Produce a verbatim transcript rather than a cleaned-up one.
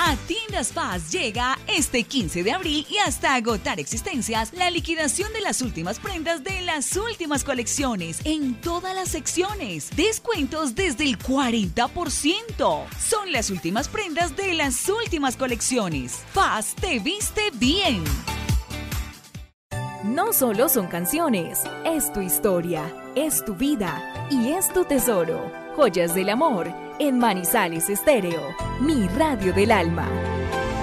A Tiendas Paz llega este quince de abril y hasta agotar existencias la liquidación de las últimas prendas de las últimas colecciones en todas las secciones. Descuentos desde el cuarenta por ciento. Son las últimas prendas de las últimas colecciones. Paz te viste bien. No solo son canciones, es tu historia, es tu vida y es tu tesoro. Joyas del amor en Manizales Estéreo, mi radio del alma.